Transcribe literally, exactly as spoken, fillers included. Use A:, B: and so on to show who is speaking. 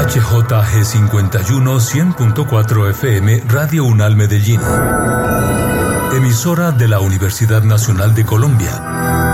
A: H J G cincuenta y uno, cien punto cuatro F M, Radio Unal Medellín. Emisora de la Universidad Nacional de Colombia.